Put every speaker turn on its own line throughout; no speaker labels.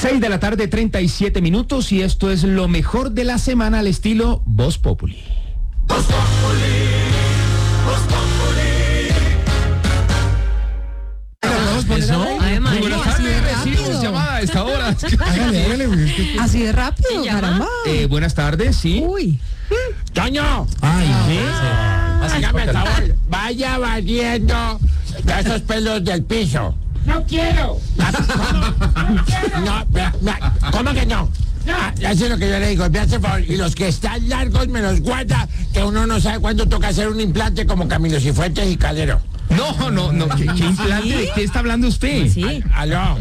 6:37 p.m. y esto es lo mejor de la semana al estilo Voz Populi.
Voz Populi, Voz Populi.
¿Eso? Muy buenas tardes, recibimos llamada a esta hora.
Así de rápido, caramba.
Buenas tardes, sí.
Uy.
¡Toño!
Ay,
Hágame el favor, vaya barriendo esos pelos del piso.
No quiero.
¿Cómo que no? Eso es lo que yo le digo, me hace favor. Y los que están largos me los guarda, que uno no sabe cuándo toca hacer un implante como Camilo Cifuentes y Calero.
No. ¿Qué implante? ¿De qué está hablando usted?
Sí.
Aló.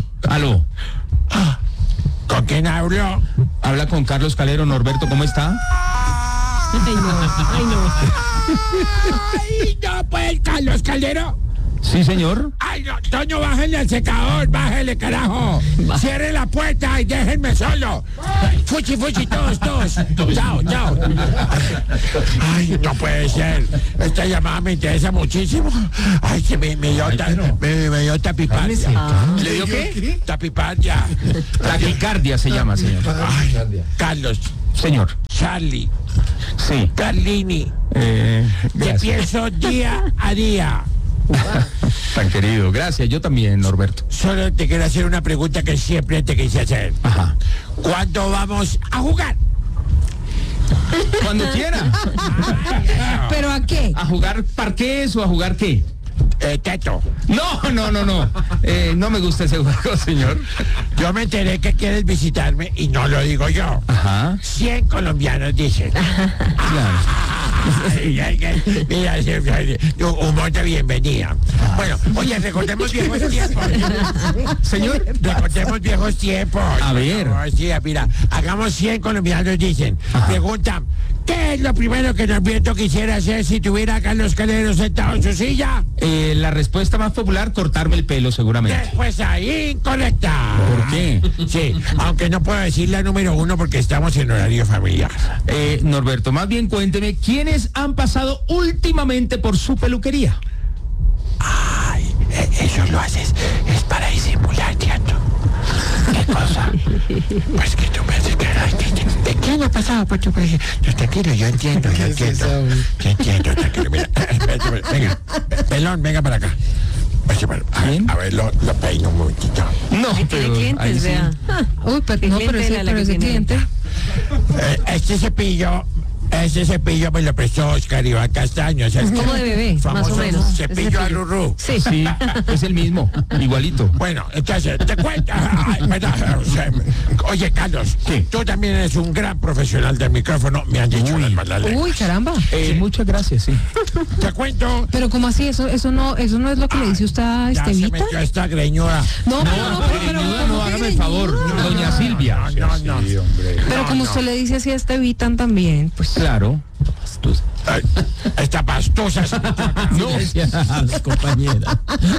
¿Con quién hablo?
Habla con Carlos Calero. Norberto, ¿cómo está?
Ay, no.
¡Ay, no, pues, Carlos Calero!
Sí, señor.
¡Ay, no! Toño, bájale al secador, bájale, carajo. Cierre la puerta y déjenme solo. Fuchi, todos. Chao. Ay, no puede ser. Esta llamada me interesa muchísimo. Ay, que me dio tapicardia.
¿Le dio qué?
Tapicardia.
Taquicardia se llama, señor.
Ay, Carlos.
Señor.
Charlie.
Sí.
Carlini. Te
Gracias.
pienso día a día.
Tan querido. Gracias. Yo también, Norberto.
Solo te quiero hacer una pregunta que siempre te quise hacer.
Ajá.
¿Cuándo vamos a jugar?
Cuando quiera.
¿Pero a qué?
¿A jugar parqués o a jugar qué?
Teto.
No. No me gusta ese juego, señor.
Yo me enteré que quieres visitarme y no lo digo yo.
Ajá.
100 colombianos dicen.
Claro.
Mira, humor de bienvenida. Bueno, oye, recordemos viejos tiempos.
Señor.
Recordemos viejos tiempos.
A ver.
Sí, mira, hagamos 100 colombianos dicen.
Ajá.
Preguntan, ¿qué es lo primero que Norberto quisiera hacer si tuviera a Carlos Calero sentado en su silla?
La respuesta más popular, cortarme el pelo, seguramente.
Respuesta incorrecta.
¿Por qué?
Sí, aunque no puedo decir la número 1 porque estamos en horario familiar.
Norberto, más bien cuénteme, ¿quiénes han pasado últimamente por su peluquería?
Ay, eso lo haces, es para disimular, teatro. ¿Qué cosa? Pues que tú me haces que... ¿De quién ha pasado por tu peluquería? No, tranquilo, yo entiendo. Yo entiendo, tranquilo, mira. Venga, pelón, venga para acá. A ver, lo peino un momentito.
No,
Tiene
pero
clientes,
ahí sí.
vea. Uy, pero ese cliente.
Ese cepillo me lo prestó Oscar Iván Castaño.
Es como de bebé, más o
famoso
menos.
Cepillo a Rurú.
Sí.
Sí, es el mismo, igualito.
Bueno, entonces, te cuento. Oye, Carlos,
¿qué?
Tú también eres un gran profesional del micrófono, me han dicho las malas lenguas.
Uy, caramba.
Muchas gracias, sí.
Te cuento.
Pero ¿cómo así? Eso no es lo que le dice usted a
Ya se
Estevita.
metió esta greñuda.
No, pero
No, hágame el favor, doña Silvia.
No.
Pero como usted le dice así a Estevitan también, pues.
Claro.
Ay, esta pastusa se metió acá.
No, compañera.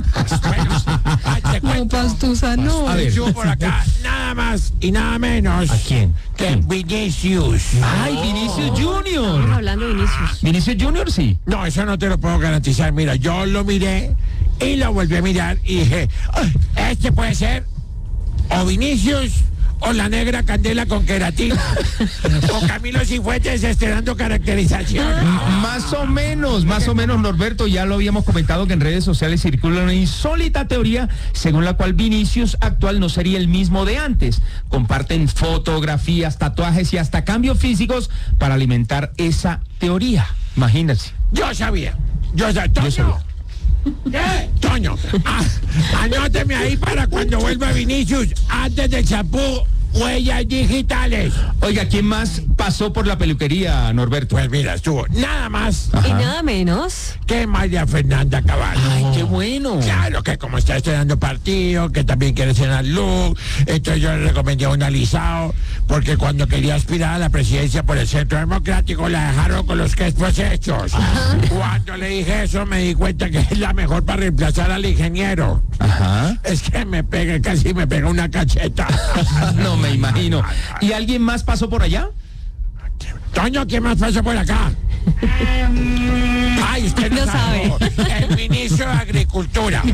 Te
No,
cuento.
pastusa, no.
A ver.
Yo por acá, nada más y nada menos.
¿A quién?
Que Vinicius.
Ay, Vinicius
Estamos
Junior.
hablando de Vinicius.
Vinicius Junior, sí.
No, eso no te lo puedo garantizar. Mira, yo lo miré y lo volví a mirar y dije, "Ay, este puede ser o Vinicius o la negra Candela con queratina o Camilo Cifuentes estrenando caracterización".
Más o menos, Norberto, ya lo habíamos comentado que en redes sociales circula una insólita teoría según la cual Vinicius actual no sería el mismo de antes. Comparten fotografías, tatuajes y hasta cambios físicos para alimentar esa teoría. Imagínense.
Yo sabía. Toño. ¿Qué? Toño, anóteme ahí para cuando vuelva Vinicius, antes del champú, huellas digitales.
Oiga, ¿quién más pasó por la peluquería, Norberto?
Pues mira, estuvo nada más
Y nada menos.
que María Fernanda Cabal.
Ay, qué bueno.
Claro que como está estrenando partido, que también quiere cenar look, entonces yo le recomendé un alisado, porque cuando quería aspirar a la presidencia por el Centro Democrático la dejaron con los crespos hechos. Cuando le dije eso me di cuenta que es la mejor para reemplazar al ingeniero.
Ajá.
Es que casi me pega una cacheta.
No me imagino. ¿Y alguien más pasó por allá?
Toño, ¿quién más pasó por acá? Ay, usted no
No
sabe. El ministro de Agricultura.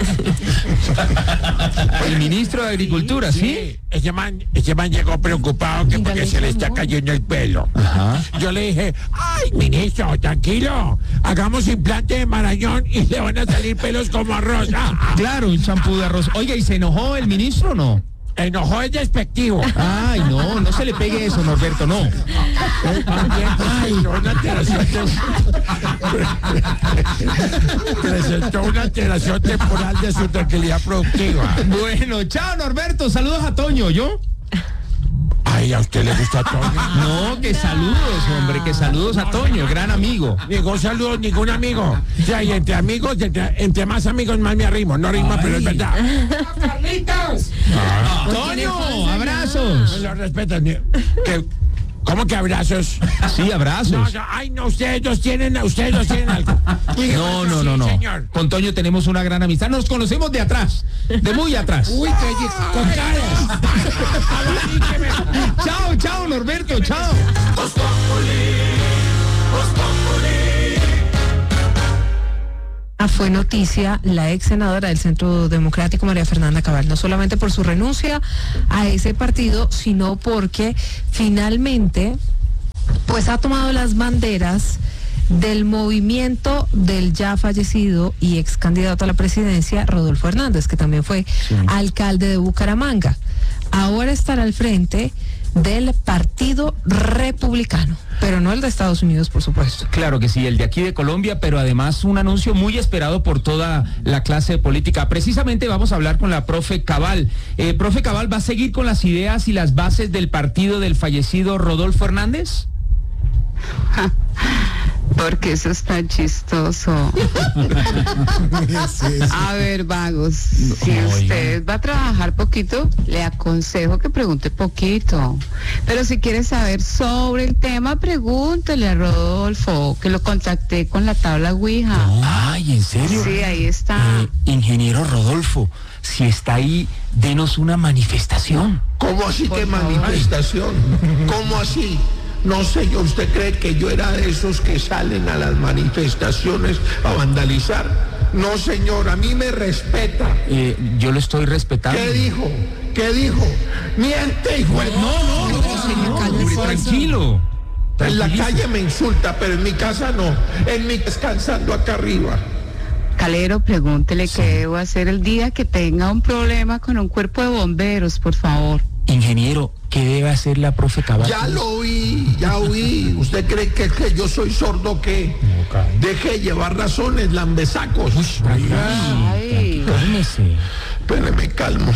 El ministro de Agricultura, ¿sí?
Ese man llegó preocupado que porque se le está cayendo el pelo.
Ajá.
Yo le dije, ay, ministro, tranquilo, hagamos implante de marañón y le van a salir pelos como arroz.
Claro, un champú de arroz. Oiga, ¿y se enojó el ministro o no?
Enojó es despectivo.
Ay, no se le pegue eso, Norberto, no.
Ay, una presentó una alteración temporal de su tranquilidad productiva.
Bueno, chao, Norberto, saludos a Toño, ¿yo?
Ay, ¿a usted le gusta Toño?
No, que saludos, hombre, que saludos a Toño, gran amigo.
Ningún saludo, ningún amigo. O sea, y entre amigos, entre más amigos, más me arrimo. No rima, pero es verdad.
¡Carlitos!
Toño, abrazos.
Me lo respetan. ¿Cómo que abrazos?
Sí, abrazos.
Ay, no, ustedes dos tienen algo.
No.
Señor.
Con Toño tenemos una gran amistad. Nos conocemos de atrás, de muy atrás.
Uy, con caras.
Chao, Norberto, chao.
Fue noticia la ex senadora del Centro Democrático, María Fernanda Cabal, no solamente por su renuncia a ese partido, sino porque finalmente pues ha tomado las banderas del movimiento del ya fallecido y ex candidato a la presidencia, Rodolfo Hernández, que también fue alcalde de Bucaramanga. Ahora estará al frente del Partido Republicano, pero no el de Estados Unidos, por supuesto.
Claro que sí, el de aquí de Colombia, pero además un anuncio muy esperado por toda la clase política. Precisamente vamos a hablar con la profe Cabal. Profe Cabal, ¿va a seguir con las ideas y las bases del partido del fallecido Rodolfo Hernández?
Porque eso es tan chistoso. A ver, vagos, si usted va a trabajar poquito, le aconsejo que pregunte poquito. Pero si quiere saber sobre el tema, pregúntele a Rodolfo, que lo contacté con la tabla Ouija.
Ay, ¿en serio?
Sí, ahí está.
Ingeniero Rodolfo, si está ahí, denos una manifestación.
¿Cómo así
Por
que
favor.
manifestación? ¿Cómo así? No sé, ¿usted cree que yo era de esos que salen a las manifestaciones a vandalizar? No, señor, a mí me respeta.
Yo lo estoy respetando.
¿Qué dijo? Miente, hijo.
No, señor, hombre, tranquilo.
En la calle me insulta, pero en mi casa no. En mi descansando acá arriba.
Calero, pregúntele qué debo hacer el día que tenga un problema con un cuerpo de bomberos, por favor.
Ingeniero, ¿qué debe hacer la profe Cabal?
Ya oí. ¿Usted cree que es que yo soy sordo o qué? Deje de llevar razones, lambesacos.
Ay.
Cálmese.
Pero me calmo.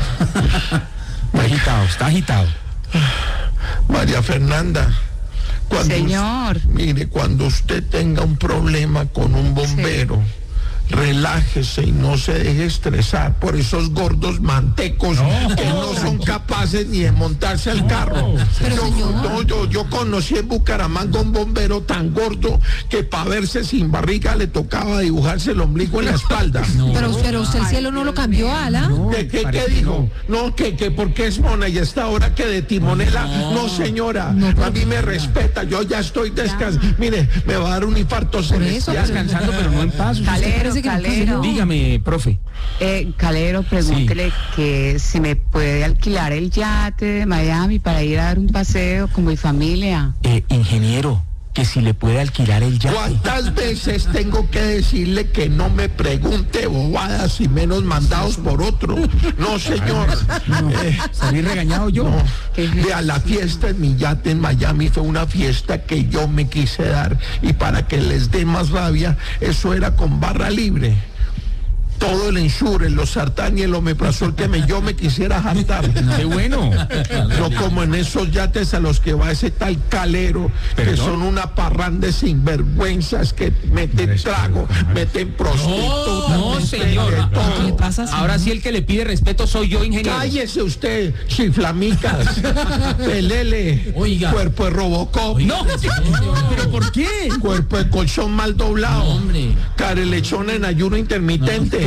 Está agitado.
María Fernanda.
Señor.
Mire, cuando usted tenga un problema con un bombero, relájese y no se deje estresar por esos gordos mantecos que no son capaces ni de montarse al carro. Yo conocí en Bucaramanga un bombero tan gordo que para verse sin barriga le tocaba dibujarse el ombligo en la espalda.
Pero usted el cielo no lo cambió, Ala.
¿Qué dijo? No, que porque es mona y esta hora que de timonela. No, señora, a mí me respeta, yo ya estoy descansando. Mire, me va a dar un infarto celestial.
Descansando, pero no en paz.
Calero.
Dígame, profe.
Calero, pregúntele que si me puede alquilar el yate de Miami para ir a dar un paseo con mi familia.
Ingeniero, que si le puede alquilar el yate.
¿Cuántas veces tengo que decirle que no me pregunte bobadas y menos mandados por otro? No, señor.
¿Salí regañado yo?
No. Vea, la fiesta en mi yate en Miami fue una fiesta que yo me quise dar y para que les dé más rabia, eso era con barra libre. Todo el ensure, los sartán y el omeprazol que yo me quisiera jartar.
Qué bueno.
No como en esos yates a los que va ese tal Calero, que son una parranda de sinvergüenzas que meten trago, meten prostitutas.
No, señor.
¿Qué le pasa, señor?
Ahora sí el que le pide respeto soy yo, ingeniero.
Cállese usted, chiflamicas, pelele,
Oiga.
cuerpo de Robocop,
No, pero ¿por qué?
cuerpo de colchón mal doblado,
Hombre.
carelechona en ayuno intermitente.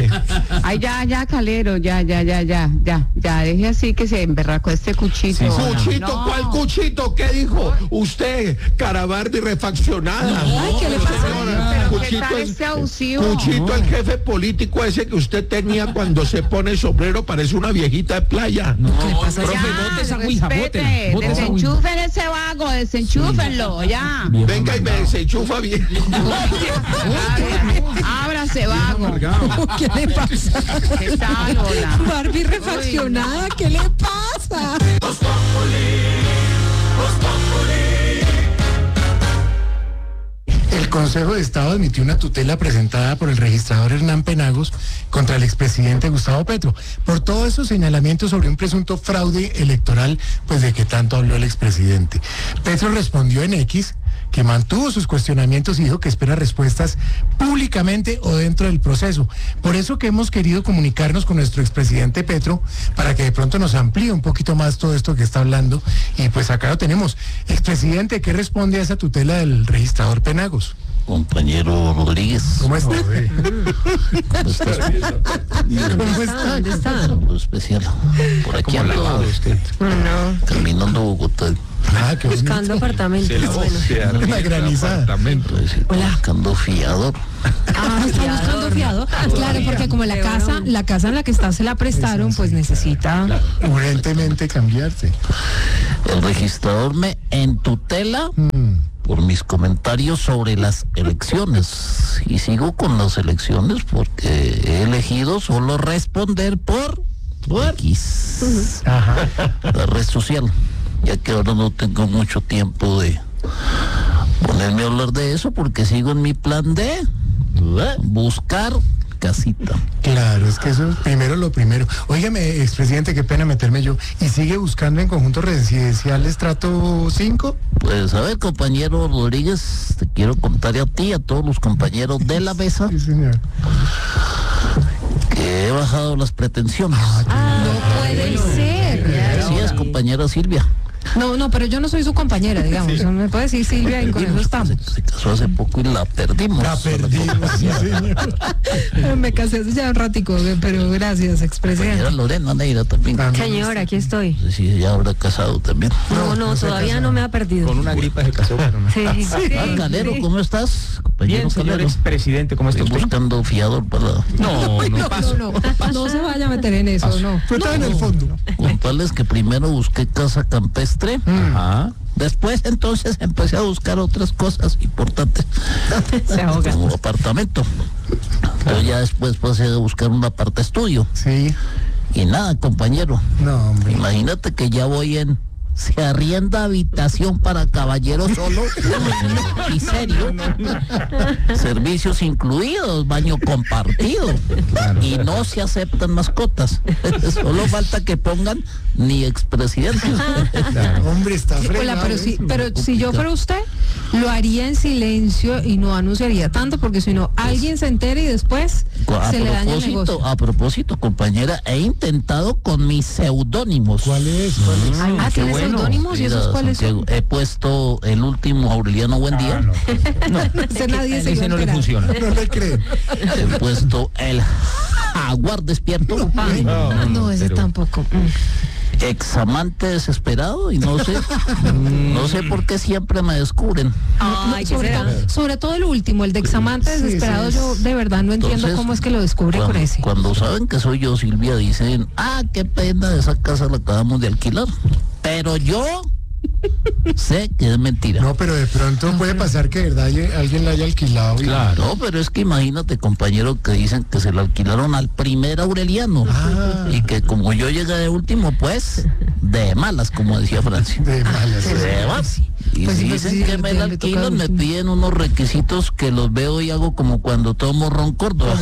Cuente.
Ay, ya, Calero, ya, deje así que se emberracó este cuchito.
Cuchito,
No.
¿cuál cuchito? ¿Qué dijo? Usted, Carabardi refaccionada.
Ay, ¿qué le pasa?
Pero ¿qué
Cuchito
tal
es-
este abusivo?
Cuchito, el jefe político ese que usted tenía cuando se pone sombrero, parece una viejita de playa.
¿Qué le pasa?
profe,
Ya,
bote esa ouija,
respete,
bote esa ouija.
desenchufen ese vago, desenchúfenlo, ya.
Venga y me desenchufa bien.
Ábrase, vago.
¿Qué le pasa?
¿Qué tal, hola?
Barbie refaccionada, ¿qué le pasa?
El Consejo de Estado admitió una tutela presentada por el registrador Hernán Penagos contra el expresidente Gustavo Petro por todos esos señalamientos sobre un presunto fraude electoral, pues de que tanto habló el expresidente. Petro respondió en X que mantuvo sus cuestionamientos y dijo que espera respuestas públicamente o dentro del proceso. Por eso que hemos querido comunicarnos con nuestro expresidente Petro para que de pronto nos amplíe un poquito más todo esto que está hablando. Y pues acá lo tenemos. Expresidente, ¿qué responde a esa tutela del registrador Penagos?
Compañero Rodríguez,
¿Cómo está?
¿cómo estás?
¿Cómo está?
¿Dónde está?
Saludo especial. Por aquí ando, caminando Bogotá.
Ah, qué bonito.
Buscando apartamentos.
Una granizada.
Pues,
Hola.
buscando fiador.
Ah, está buscando fiador. Claro, porque como la casa en la que está se la prestaron, pues necesita.
Urgentemente cambiarse.
El registrador me entutela por mis comentarios sobre las elecciones. Y sigo con las elecciones porque he elegido solo responder por X,
Ajá.
la red social, ya que ahora no tengo mucho tiempo de ponerme a hablar de eso porque sigo en mi plan de buscar casita.
Claro, es que eso es primero lo primero. Óigame, expresidente, qué pena meterme yo. ¿Y sigue buscando en conjuntos residenciales estrato 5?
Pues a ver, compañero Rodríguez, te quiero contar a ti, a todos los compañeros de la mesa,
Sí, señor.
que he bajado las pretensiones.
No puede ser.
Así es, compañera Silvia.
No, pero yo no soy su compañera, digamos. Me puede decir Silvia y con eso estamos.
Se casó hace poco y la perdimos.
La perdimos, sí, señor.
Me casé hace ya un ratico, pero gracias,
Compañera
expresidente.
Lorena Neira también.
Señora, aquí estoy.
No sé si ella habrá casado también.
No, todavía no me ha perdido.
Con una gripa se casó, pero no.
Sí.
Ah, Calero, ¿cómo estás? Compañero
Bien, señor
Calero.
expresidente, ¿cómo está
Estoy
usted?
buscando fiador para
No paso.
No se vaya a meter en eso, no.
Pero estaba en el fondo.
contarles que primero busqué casa campestre.
Ajá.
Después entonces empecé a buscar otras cosas importantes
Se ahoga.
como apartamento. Pero ya después pasé a buscar un aparta estudio.
Sí.
Y nada, compañero.
No, hombre.
Imagínate que ya voy en se arrienda habitación para caballero solo y serio, servicios incluidos, baño compartido, y no se aceptan mascotas. Solo falta que pongan ni expresidente.
Hombre, está
Hola,
fregado.
pero si yo fuera usted, lo haría en silencio y no anunciaría tanto, porque si no, alguien se entera y después se le daña el negocio.
A propósito, compañera, he intentado con mis seudónimos.
¿Cuál es?
Ah,
qué
¿tiene
bueno.
seudónimos? ¿Y esos
Mira,
cuáles son?
Santiago, he puesto el último Aureliano Buendía.
Ese nadie se
Ese
iba a
no le
enterar.
funciona.
No le creen.
He puesto el jaguar despierto.
No, ese
pero-
tampoco.
Examante desesperado y no sé por qué siempre me descubren.
Sobre todo el último, el de examante
Sí,
desesperado,
sí.
yo de verdad no entiendo
Entonces,
cómo es que lo descubre con ese.
Cuando saben que soy yo, Silvia, dicen, qué pena, esa casa la acabamos de alquilar. Pero yo sé que es mentira.
No, pero de pronto puede pasar que de verdad alguien la haya alquilado. Y...
No, pero es que imagínate, compañero, que dicen que se lo alquilaron al primer Aureliano. Y que como yo llegué de último, pues, de malas, como decía Francia.
De malas.
De malas. Y
Pues
si
sí, pues
dicen
sí,
que me la
le toca
alquilan,
al
me
último.
piden unos requisitos que los veo y hago como cuando tomo ron Córdoba.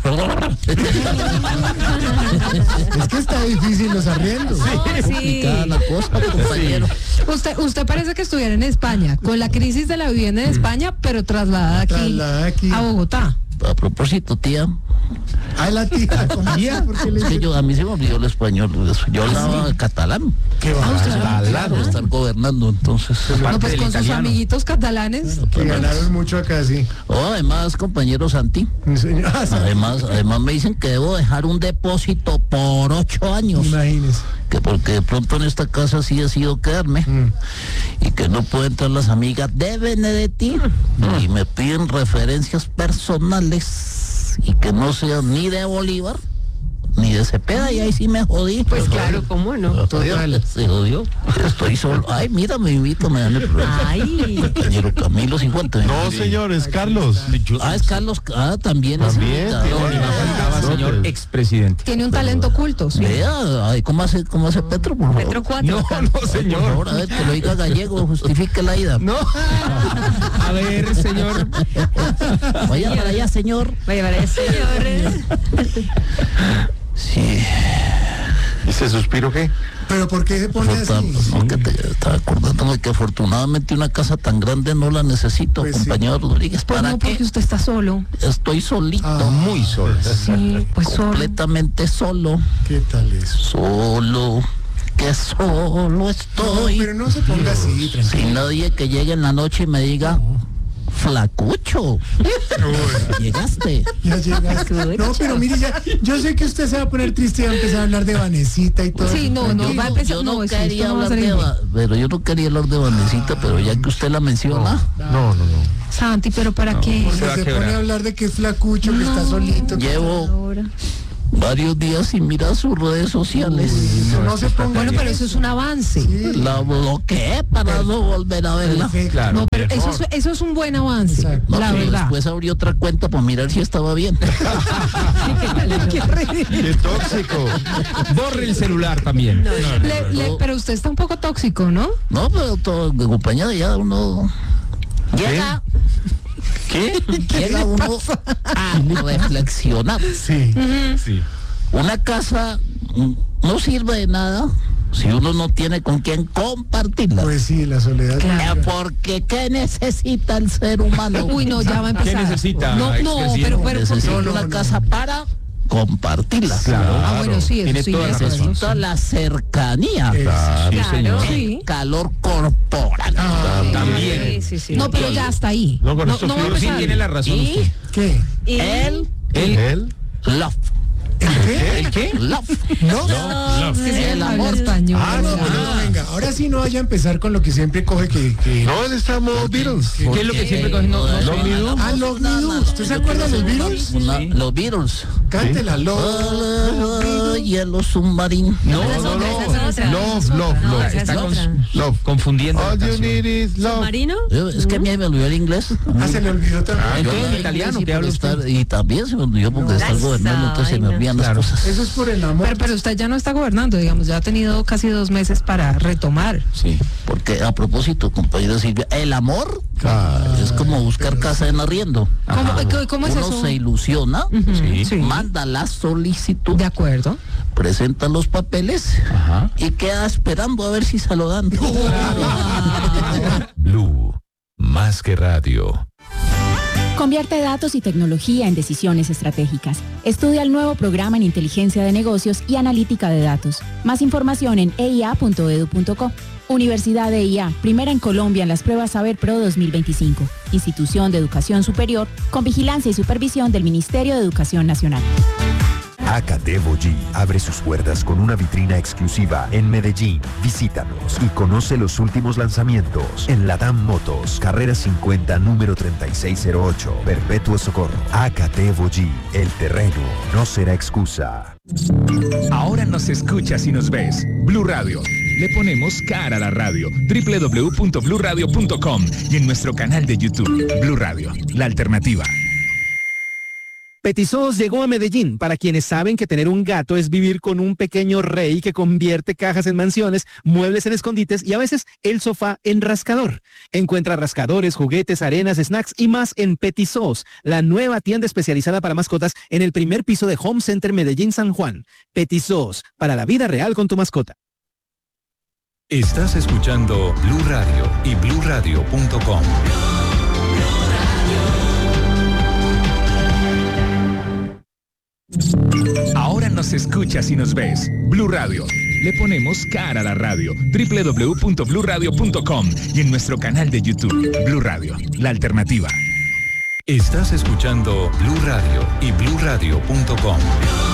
Es que está difícil los arriendos.
Complicada la cosa, compañero.
Usted parece que estuviera en España, con la crisis de la vivienda en España, pero trasladada aquí
Trasladada aquí.
a Bogotá.
A propósito, tía,
Ah, la tía, ¿cómo así? ¿Por qué le
Es que
dice?
a mí se me olvidó el español. Yo hablaba catalán.
¿Qué va?
Claro, estar gobernando, entonces.
No, pues
del
con sus
italiano.
amiguitos catalanes.
Que ganaron mucho acá, sí.
Oh, además, compañero Santi,
Mi señor. Ah, sí.
además me dicen que debo dejar un depósito por 8 años.
Imagínese.
Que porque de pronto en esta casa sí he sido quedarme y que no pueden entrar las amigas de Benedetti y me piden referencias personales y que no sean ni de Bolívar ni de Cepeda, y ahí sí me jodí.
Pues claro, ¿cómo no?
Total.
Se jodió. Estoy solo. Ay, mira, me invito, me dan el programa.
Ay,
Compañero Camilo 50.
No, señor, es Carlos.
Ah, es Carlos. Ah, también es
También,
invitado.
tiene-
Faltaba, señor expresidente.
Tiene un talento oculto, sí.
Vea, ay, ¿cómo hace Petro, por favor?
Petro 4.
No,
Por favor, a ver, que lo diga gallego, justifique la ida.
No. A ver, señor.
Vaya para allá, señor.
Vaya, vaya, señores.
Sí.
¿Y ese suspiro qué?
¿Pero por qué se pone así?
No, que te estaba acordándome que afortunadamente una casa tan grande no la necesito,
Pues sí.
compañero Rodríguez.
Pues
¿Para
no,
qué?
porque usted está solo.
Estoy solito,
Muy solo.
Sí, pues solo.
completamente solo,
¿Qué tal eso?
solo, que solo
No,
estoy.
pero no se ponga así, tranquilo.
Sin nadie que llegue en la noche y me diga, flacucho, llegaste.
Ya llegaste. No, pero mire, ya, yo sé que usted se va a poner triste y va a empezar a hablar de Vanesita y todo.
Sí, no, no,
Tranquilo.
va a empezar.
Yo no
No, es que
quería
esto no va a
hablar
salir bien.
pero yo no quería hablar de Vanesita, pero ya que usted la menciona,
No.
Santi, pero ¿para qué?
Porque
Se va a
se
quebrar.
pone a hablar de que es flacucho, que está solito.
llevo varios días sin mirar sus redes sociales.
Eso no se ponga.
Bueno, pero eso es un avance.
La bloqueé para no volver a verla.
Perfecto.
Claro.
No, pero eso es un buen avance,
Exacto.
No,
la
pero
verdad.
después abrí otra cuenta para mirar si estaba bien.
Qué tóxico.
Borre el celular también.
Pero usted está un poco tóxico, ¿no?
No, pero todo, compañero, ya uno llega. ¿Qué? Llega uno a reflexionar.
Sí.
Sí.
Una casa no sirve de nada si uno no tiene con quién compartirla.
Pues sí, la soledad.
Porque ¿qué necesita el ser humano?
Uy, no, ya va a empezar.
¿Qué necesita,
No,
expresidente?
pero
Necesita
no,
una
no.
casa para compartirla.
Ah, bueno, sí, eso
Tiene
sí,
toda
de
la
acuerdo.
razón.
Necesita la cercanía,
Sí, señor.
Sí.
calor corporal.
También.
Sí.
No, pero ya está ahí.
No, con esto
va a
sí,
Pero sí
empezar.
tiene la razón
Y
usted.
¿Qué?
el
¿Él?
love.
¿El qué?
Love.
¿No?
Es que sí,
El
habla
amor.
español.
No, venga, ahora sí no vaya a empezar con lo que siempre coge que...
No, él está en modo Beatles.
¿Qué es lo que siempre coge? No, no,
Los
sé.
Beatles.
Ah, los Beatles. ¿Usted se acuerda de los Beatles?
Los Beatles.
Cántela, los
Y en los submarinos.
No,
Esa es
no,
otra,
no.
esa es otra.
Love, love,
No,
love.
esa es
Está
otra.
Love.
confundiendo. la
All you
canción.
need is love.
¿Marino?
Es que a mí me olvidó el inglés.
Ah, se le olvidó también.
Yo
entonces,
hablaba
italiano,
inglés y
¿qué
por
habla
estar-
usted?
Y también se me olvidó porque estar
Esa
gobernando, entonces se me
vaina.
olvidan las
Claro.
cosas.
Eso es por el amor.
Pero usted ya no está gobernando, digamos, ya ha tenido casi 2 meses para retomar.
Sí.
Porque a propósito, compañera Silvia, el amor es como buscar casa en arriendo.
¿Cómo es
Uno
eso?
se ilusiona,
Sí.
Sí.
manda la solicitud,
De acuerdo.
presenta los papeles
Ajá.
y queda esperando a ver si se lo dan.
Blue, más que radio.
Convierte datos y tecnología en decisiones estratégicas. Estudia el nuevo programa en Inteligencia de Negocios y Analítica de Datos. Más información en eia.edu.co. Universidad de EIA, primera en Colombia en las pruebas Saber Pro 2025. Institución de Educación Superior con vigilancia y supervisión del Ministerio de Educación Nacional.
Acatevogy abre sus puertas con una vitrina exclusiva en Medellín. Visítanos y conoce los últimos lanzamientos en Latam Motos, carrera 50, número 3608, Perpetuo Socorro. Acatevogy, el terreno no será excusa.
Ahora nos escuchas y nos ves. Blue Radio. Le ponemos cara a la radio. www.bluradio.com y en nuestro canal de YouTube. Blue Radio, la alternativa.
Petisos llegó a Medellín para quienes saben que tener un gato es vivir con un pequeño rey que convierte cajas en mansiones, muebles en escondites y a veces el sofá en rascador. Encuentra rascadores, juguetes, arenas, snacks y más en Petisos, la nueva tienda especializada para mascotas en el primer piso de Home Center Medellín San Juan. Petisos, para la vida real con tu mascota.
Estás escuchando Blue Radio y bluradio.com. nos escuchas y nos ves. Blue Radio. Le ponemos cara a la radio. www.bluradio.com y en nuestro canal de YouTube. Blue Radio, la alternativa.
Estás escuchando Blue Radio y bluradio.com.